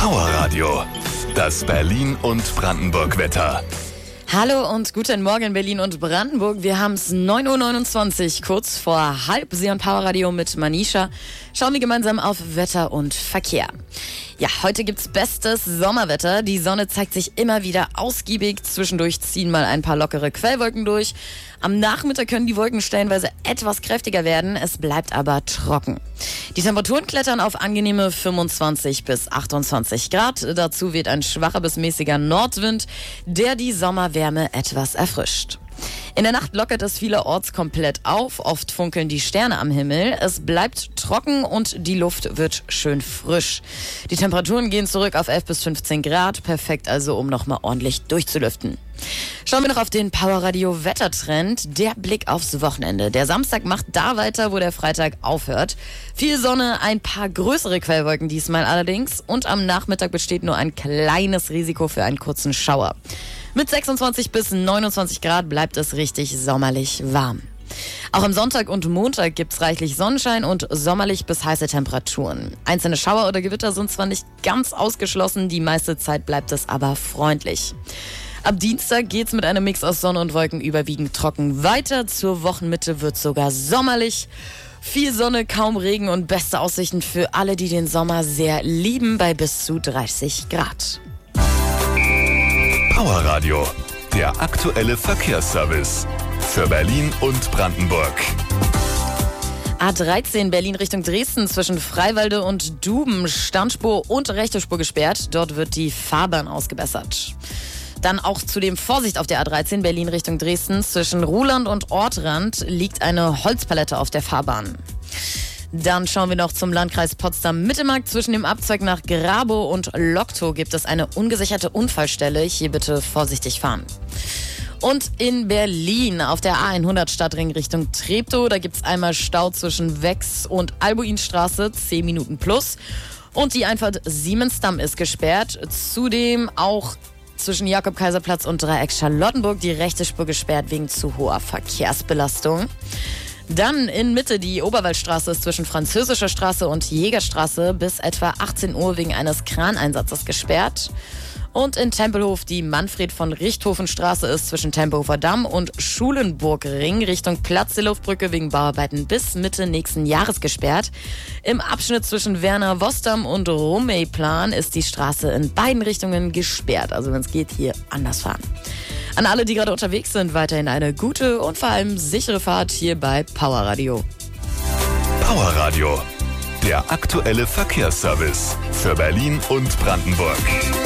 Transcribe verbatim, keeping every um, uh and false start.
Power Radio, das Berlin- und Brandenburg-Wetter. Hallo und guten Morgen Berlin und Brandenburg. Wir haben es neun Uhr neunundzwanzig, kurz vor halb. Sie und Power Radio mit Manisha. Schauen wir gemeinsam auf Wetter und Verkehr. Ja, heute gibt's bestes Sommerwetter. Die Sonne zeigt sich immer wieder ausgiebig. Zwischendurch ziehen mal ein paar lockere Quellwolken durch. Am Nachmittag können die Wolken stellenweise etwas kräftiger werden. Es bleibt aber trocken. Die Temperaturen klettern auf angenehme fünfundzwanzig bis achtundzwanzig Grad. Dazu weht ein schwacher bis mäßiger Nordwind, der die Sommerwärme etwas erfrischt. In der Nacht lockert es vielerorts komplett auf. Oft funkeln die Sterne am Himmel. Es bleibt trocken und die Luft wird schön frisch. Die Temperaturen gehen zurück auf elf bis fünfzehn Grad. Perfekt also, um nochmal ordentlich durchzulüften. Schauen wir noch auf den Power Radio Wettertrend. Der Blick aufs Wochenende. Der Samstag macht da weiter, wo der Freitag aufhört. Viel Sonne, ein paar größere Quellwolken diesmal allerdings. Und am Nachmittag besteht nur ein kleines Risiko für einen kurzen Schauer. Mit sechsundzwanzig bis neunundzwanzig Grad bleibt es richtig sommerlich warm. Auch am Sonntag und Montag gibt's reichlich Sonnenschein und sommerlich bis heiße Temperaturen. Einzelne Schauer oder Gewitter sind zwar nicht ganz ausgeschlossen, die meiste Zeit bleibt es aber freundlich. Ab Dienstag geht's mit einem Mix aus Sonne und Wolken überwiegend trocken weiter. Zur Wochenmitte wird's sogar sommerlich. Viel Sonne, kaum Regen und beste Aussichten für alle, die den Sommer sehr lieben, bei bis zu dreißig Grad. Power Radio, der aktuelle Verkehrsservice für Berlin und Brandenburg. A dreizehn Berlin Richtung Dresden zwischen Freiwalde und Duben, Standspur und rechte Spur gesperrt. Dort wird die Fahrbahn ausgebessert. Dann auch zudem Vorsicht auf der A dreizehn Berlin Richtung Dresden. Zwischen Ruhland und Ortrand liegt eine Holzpalette auf der Fahrbahn. Dann schauen wir noch zum Landkreis Potsdam-Mittelmark. Zwischen dem Abzweig nach Grabow und Loktow gibt es eine ungesicherte Unfallstelle. Hier bitte vorsichtig fahren. Und in Berlin auf der A hundert Stadtring Richtung Treptow. Da gibt es einmal Stau zwischen Wex und Albuinstraße, zehn Minuten plus. Und die Einfahrt Siemensdamm ist gesperrt. Zudem auch zwischen Jakob-Kaiser-Platz und Dreieck Charlottenburg die rechte Spur gesperrt wegen zu hoher Verkehrsbelastung. Dann in Mitte die Oberwaldstraße ist zwischen Französischer Straße und Jägerstraße bis etwa achtzehn Uhr wegen eines Kraneinsatzes gesperrt. Und in Tempelhof die Manfred-von-Richthofen-Straße ist zwischen Tempelhofer Damm und Schulenburgring Richtung Platz der Luftbrücke wegen Bauarbeiten bis Mitte nächsten Jahres gesperrt. Im Abschnitt zwischen Werner-Wostam und Rumeyplan ist die Straße in beiden Richtungen gesperrt. Also wenn es geht, hier anders fahren. An alle, die gerade unterwegs sind, weiterhin eine gute und vor allem sichere Fahrt hier bei Power Radio. Power Radio, der aktuelle Verkehrsservice für Berlin und Brandenburg.